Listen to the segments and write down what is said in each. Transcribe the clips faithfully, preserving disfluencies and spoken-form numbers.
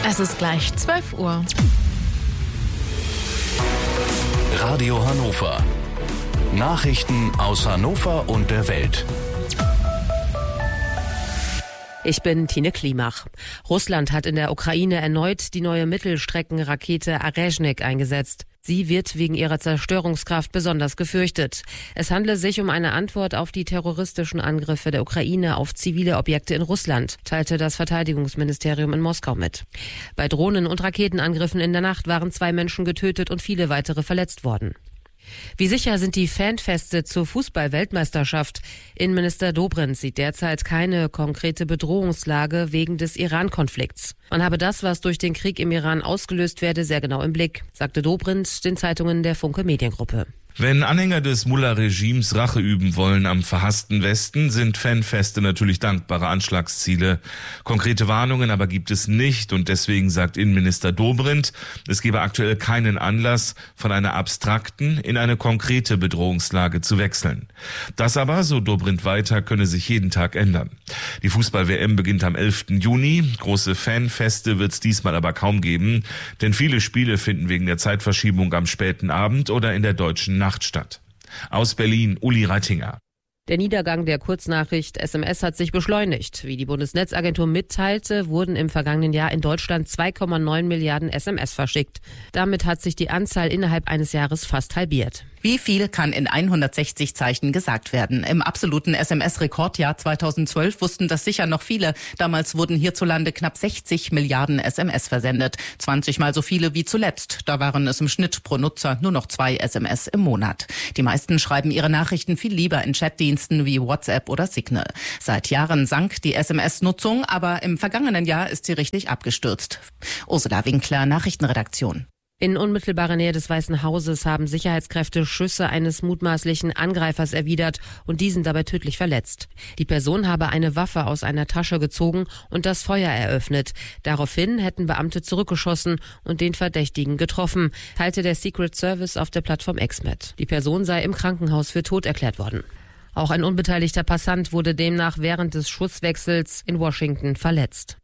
Es ist gleich zwölf Uhr. Radio Hannover. Nachrichten aus Hannover und der Welt. Ich bin Tine Klimach. Russland hat in der Ukraine erneut die neue Mittelstreckenrakete Arezhnik eingesetzt. Sie wird wegen ihrer Zerstörungskraft besonders gefürchtet. Es handle sich um eine Antwort auf die terroristischen Angriffe der Ukraine auf zivile Objekte in Russland, teilte das Verteidigungsministerium in Moskau mit. Bei Drohnen- und Raketenangriffen in der Nacht waren zwei Menschen getötet und viele weitere verletzt worden. Wie sicher sind die Fanfeste zur Fußball-Weltmeisterschaft? Innenminister Dobrindt sieht derzeit keine konkrete Bedrohungslage wegen des Iran-Konflikts. Man habe das, was durch den Krieg im Iran ausgelöst werde, sehr genau im Blick, sagte Dobrindt den Zeitungen der Funke Mediengruppe. Wenn Anhänger des Mullah-Regimes Rache üben wollen am verhassten Westen, sind Fanfeste natürlich dankbare Anschlagsziele. Konkrete Warnungen aber gibt es nicht und deswegen sagt Innenminister Dobrindt, es gebe aktuell keinen Anlass, von einer abstrakten in eine konkrete Bedrohungslage zu wechseln. Das aber, so Dobrindt weiter, könne sich jeden Tag ändern. Die Fußball-W M beginnt am elften Juni. Große Fanfeste wird es diesmal aber kaum geben, denn viele Spiele finden wegen der Zeitverschiebung am späten Abend oder in der deutschen Nachtstadt. Aus Berlin, Uli Reitinger. Der Niedergang der Kurznachricht S M S hat sich beschleunigt. Wie die Bundesnetzagentur mitteilte, wurden im vergangenen Jahr in Deutschland zwei Komma neun Milliarden S M S verschickt. Damit hat sich die Anzahl innerhalb eines Jahres fast halbiert. Wie viel kann in hundertsechzig Zeichen gesagt werden? Im absoluten S M S-Rekordjahr zweitausendzwölf wussten das sicher noch viele. Damals wurden hierzulande knapp sechzig Milliarden S M S versendet. zwanzig Mal so viele wie zuletzt. Da waren es im Schnitt pro Nutzer nur noch zwei S M S im Monat. Die meisten schreiben ihre Nachrichten viel lieber in Chatdiensten wie WhatsApp oder Signal. Seit Jahren sank die S M S-Nutzung, aber im vergangenen Jahr ist sie richtig abgestürzt. Ursula Winkler, Nachrichtenredaktion. In unmittelbarer Nähe des Weißen Hauses haben Sicherheitskräfte Schüsse eines mutmaßlichen Angreifers erwidert und diesen dabei tödlich verletzt. Die Person habe eine Waffe aus einer Tasche gezogen und das Feuer eröffnet. Daraufhin hätten Beamte zurückgeschossen und den Verdächtigen getroffen, teilte der Secret Service auf der Plattform X mit. Die Person sei im Krankenhaus für tot erklärt worden. Auch ein unbeteiligter Passant wurde demnach während des Schusswechsels in Washington verletzt.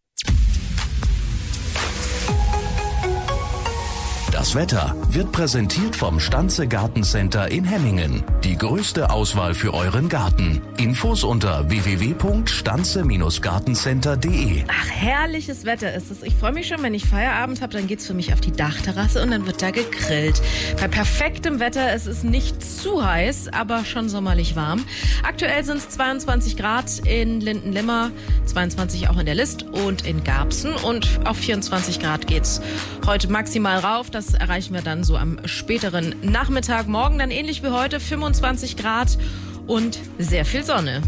Das Wetter wird präsentiert vom Stanze Gartencenter in Hemmingen. Die größte Auswahl für euren Garten. Infos unter w w w punkt stanze gartencenter punkt de. Ach, herrliches Wetter ist es. Ich freue mich schon, wenn ich Feierabend habe, dann geht's für mich auf die Dachterrasse und dann wird da gegrillt. Bei perfektem Wetter, es ist nicht zu heiß, aber schon sommerlich warm. Aktuell sind es zweiundzwanzig Grad in Lindenlimmer, zweiundzwanzig auch in der List und in Garbsen und auf vierundzwanzig Grad geht's heute maximal rauf. Das erreichen wir dann so am späteren Nachmittag. Morgen dann ähnlich wie heute, fünfundzwanzig Grad und sehr viel Sonne.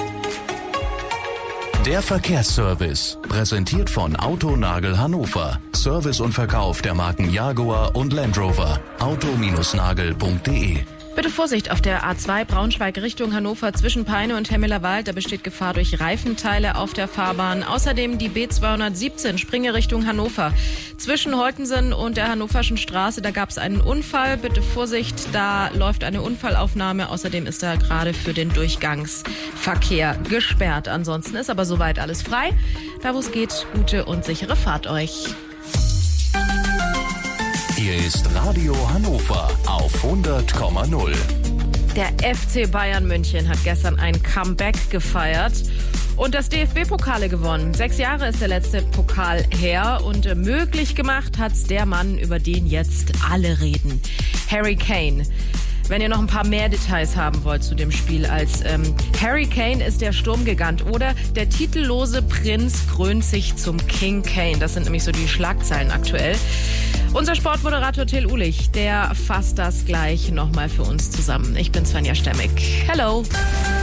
Der Verkehrsservice, präsentiert von Autonagel Hannover. Service und Verkauf der Marken Jaguar und Land Rover. auto nagel punkt de. Bitte Vorsicht auf der A zwei Braunschweig Richtung Hannover zwischen Peine und Hemmelerwald. Da besteht Gefahr durch Reifenteile auf der Fahrbahn. Außerdem die B zweihundertsiebzehn Springe Richtung Hannover. Zwischen Holtensen und der Hannoverschen Straße, da gab es einen Unfall. Bitte Vorsicht, da läuft eine Unfallaufnahme. Außerdem ist da gerade für den Durchgangsverkehr gesperrt. Ansonsten ist aber soweit alles frei. Da wo es geht, gute und sichere Fahrt euch. Hier ist Radio Hannover auf hundert Komma null. Der F C Bayern München hat gestern ein Comeback gefeiert und das D F B-Pokale gewonnen. Sechs Jahre ist der letzte Pokal her und möglich gemacht hat's der Mann, über den jetzt alle reden. Harry Kane. Wenn ihr noch ein paar mehr Details haben wollt zu dem Spiel als ähm, Harry Kane ist der Sturmgigant oder der titellose Prinz krönt sich zum King Kane. Das sind nämlich so die Schlagzeilen aktuell. Unser Sportmoderator Till Uhlich, der fasst das gleich nochmal für uns zusammen. Ich bin Svenja Stemmig. Hello.